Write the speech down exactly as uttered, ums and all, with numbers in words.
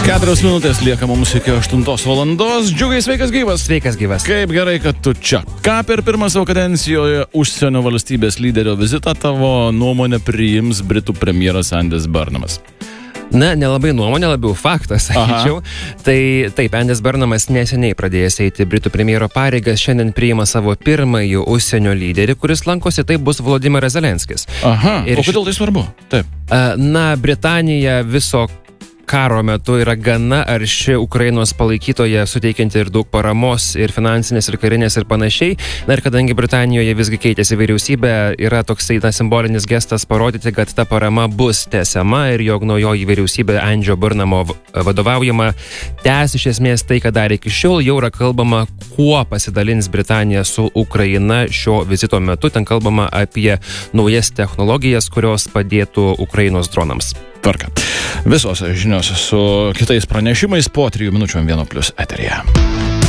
Keturios minutės lieka mums iki aštuntos valandos. Džiugai, sveikas gyvas. Sveikas gyvas. Kaip gerai, kad tu čia. Ką per pirmą savo kadencijoje užsienio valstybės lyderio vizitą tavo nuomonę priims Britų premjeras Andys Burnhamas? Na, nelabai nuomonė, labiau faktas, sakyčiau. Tai taip, Andys Burnhamas neseniai pradėjęs eiti Britų premjero pareigas, šiandien priima savo pirmąjį užsienio lyderį, kuris lankosi, tai bus Volodymyras Zelenskis. Aha, ir o kodėl tai svarbu? Taip. Na, Britanija viso karo metu yra gana arši Ukrainos palaikytoja, suteikianti ir daug paramos, ir finansinės, ir karinės, ir panašiai. Na ir kadangi Britanijoje visgi keitėsi vyriausybė, yra toksai na, simbolinis gestas parodyti, kad ta parama bus tęsiama ir jog naujoji vyriausybė Andžio Burnhamo vadovaujama tęs iš esmės tai, ką darė iki šiol. Jau yra kalbama, kuo pasidalins Britanija su Ukraina šio vizito metu. Ten kalbama apie naujas technologijas, kurios padėtų Ukrainos dronams. Tvarka. Visos žinios su kitais pranešimais po trijų minučių vieno plius eteryje.